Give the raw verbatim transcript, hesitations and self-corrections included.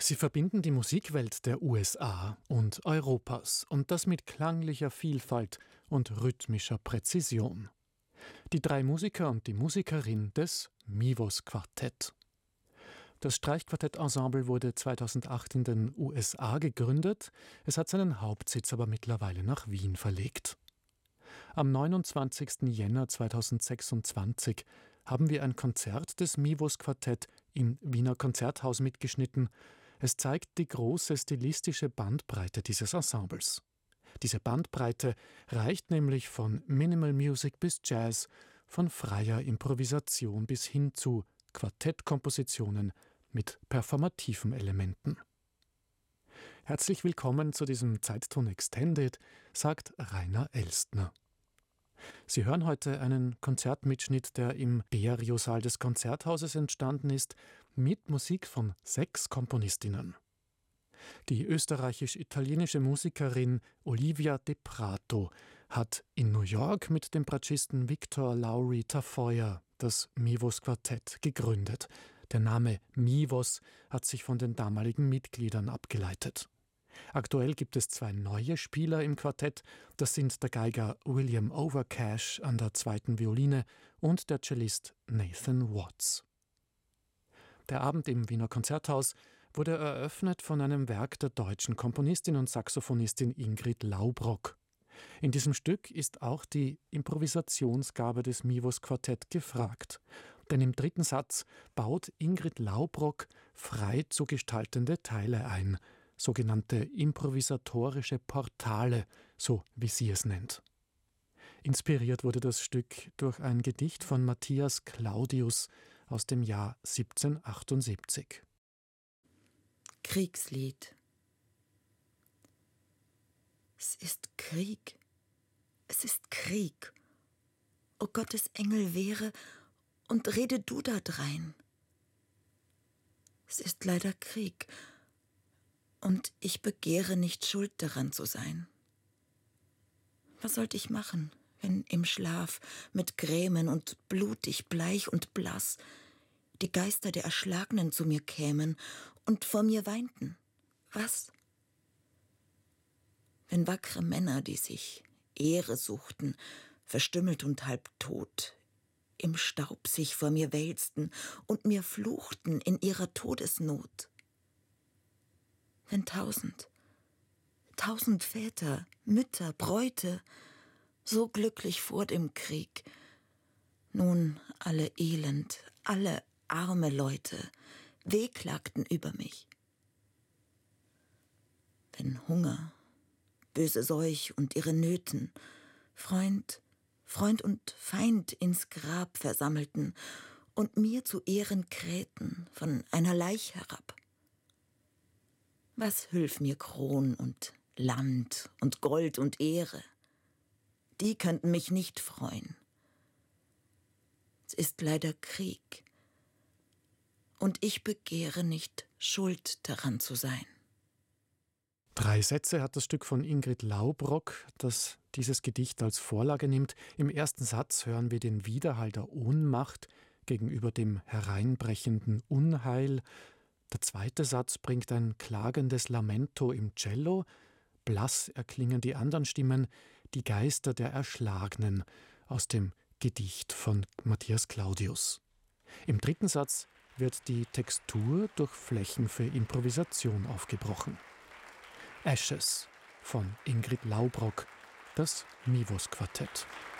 Sie verbinden die Musikwelt der U S A und Europas und das mit klanglicher Vielfalt und rhythmischer Präzision. Die drei Musiker und die Musikerin des Mivos Quartett. Das Streichquartett-Ensemble wurde zweitausendacht in den U S A gegründet, es hat seinen Hauptsitz aber mittlerweile nach Wien verlegt. Am neunundzwanzigsten Jänner zweitausendsechsundzwanzig haben wir ein Konzert des Mivos Quartett im Wiener Konzerthaus mitgeschnitten. Es zeigt die große stilistische Bandbreite dieses Ensembles. Diese Bandbreite reicht nämlich von Minimal Music bis Jazz, von freier Improvisation bis hin zu Quartettkompositionen mit performativen Elementen. Herzlich willkommen zu diesem Zeitton Extended, sagt Rainer Elstner. Sie hören heute einen Konzertmitschnitt, der im Berio-Saal des Konzerthauses entstanden ist, mit Musik von sechs Komponistinnen. Die österreichisch-italienische Musikerin Olivia De Prato hat in New York mit dem Bratschisten Victor Lowry Tafoya das Mivos Quartett gegründet. Der Name Mivos hat sich von den damaligen Mitgliedern abgeleitet. Aktuell gibt es zwei neue Spieler im Quartett, das sind der Geiger William Overcash an der zweiten Violine und der Cellist Nathan Watts. Der Abend im Wiener Konzerthaus wurde eröffnet von einem Werk der deutschen Komponistin und Saxophonistin Ingrid Laubrock. In diesem Stück ist auch die Improvisationsgabe des Mivos Quartett gefragt. Denn im dritten Satz baut Ingrid Laubrock frei zu gestaltende Teile ein, sogenannte improvisatorische Portale, so wie sie es nennt. Inspiriert wurde das Stück durch ein Gedicht von Matthias Claudius aus dem Jahr siebzehnhundertachtundsiebzig. Kriegslied. Es ist Krieg. Es ist Krieg. O Gottes Engel wehre und rede du da drein. Es ist leider Krieg. Und ich begehre nicht schuld daran zu sein. Was sollte ich machen, wenn im Schlaf mit Grämen und blutig, bleich und blass die Geister der Erschlagenen zu mir kämen und vor mir weinten? Was? Wenn wackre Männer, die sich Ehre suchten, verstümmelt und halbtot, im Staub sich vor mir wälzten und mir fluchten in ihrer Todesnot. Wenn tausend, tausend Väter, Mütter, Bräute so glücklich vor dem Krieg, nun alle elend, alle arme Leute wehklagten über mich. Wenn Hunger, böse Seuch und ihre Nöten Freund, Freund und Feind ins Grab versammelten und mir zu Ehren krähten von einer Leich herab. Was hülf mir Kron und Land und Gold und Ehre? Die könnten mich nicht freuen. Es ist leider Krieg, und ich begehre nicht, schuld daran zu sein. Drei Sätze hat das Stück von Ingrid Laubrock, das dieses Gedicht als Vorlage nimmt. Im ersten Satz hören wir den Widerhall der Ohnmacht gegenüber dem hereinbrechenden Unheil. Der zweite Satz bringt ein klagendes Lamento im Cello. Blass erklingen die anderen Stimmen, die Geister der Erschlagenen aus dem Gedicht von Matthias Claudius. Im dritten Satz wird die Textur durch Flächen für Improvisation aufgebrochen. Ashes von Ingrid Laubrock, das Mivos Quartett.